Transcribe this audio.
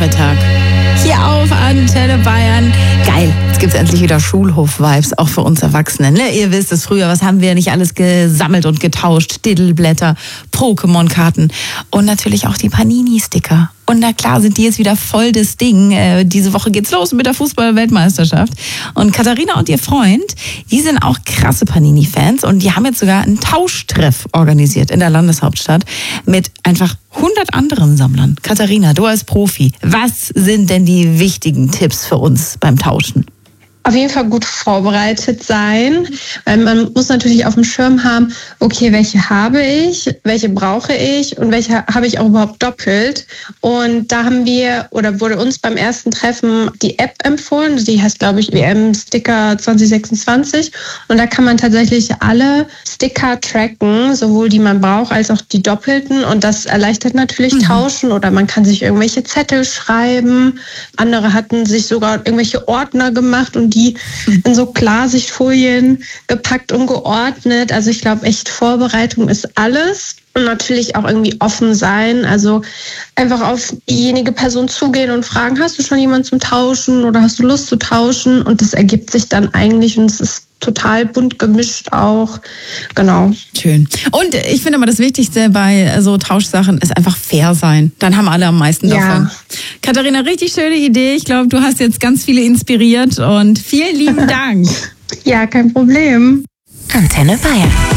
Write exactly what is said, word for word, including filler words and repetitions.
Nachmittag. Hier auf Antenne Bayern. Geil, jetzt gibt's endlich wieder Schulhof-Vibes, auch für uns Erwachsenen. Ne? Ihr wisst es, früher, was haben wir nicht alles gesammelt und getauscht? Diddleblätter, Pokémon-Karten und natürlich auch die Panini-Sticker. Und na klar sind die jetzt wieder voll das Ding. Äh, diese Woche geht's los mit der Fußball-Weltmeisterschaft. Und Katharina und ihr Freund, die sind auch krasse Panini-Fans und die haben jetzt sogar einen Tauschtreff organisiert in der Landeshauptstadt mit einfach hundert anderen Sammlern. Katharina, du als Profi, was sind denn die wichtigen Tipps für uns beim Tauschen? Auf jeden Fall gut vorbereitet sein, weil man muss natürlich auf dem Schirm haben, okay, welche habe ich, welche brauche ich und welche habe ich auch überhaupt doppelt. Und da haben wir, oder wurde uns beim ersten Treffen die App empfohlen, die heißt, glaube ich, W M Sticker zwanzig sechsundzwanzig. Und da kann man tatsächlich alle Sticker tracken, sowohl die man braucht als auch die doppelten. Und das erleichtert natürlich mhm. Tauschen, oder man kann sich irgendwelche Zettel schreiben. Andere hatten sich sogar irgendwelche Ordner gemacht und die in so Klarsichtfolien gepackt und geordnet. Also ich glaube, echt Vorbereitung ist alles. Und natürlich auch irgendwie offen sein. Also einfach auf diejenige Person zugehen und fragen, hast du schon jemanden zum Tauschen oder hast du Lust zu tauschen? Und das ergibt sich dann eigentlich und es ist total bunt gemischt auch. Genau. Schön. Und ich finde immer, das Wichtigste bei so Tauschsachen ist einfach fair sein. Dann haben alle am meisten davon. Ja. Katharina, richtig schöne Idee. Ich glaube, du hast jetzt ganz viele inspiriert und vielen lieben Dank. Ja, kein Problem. Antenne Bayern.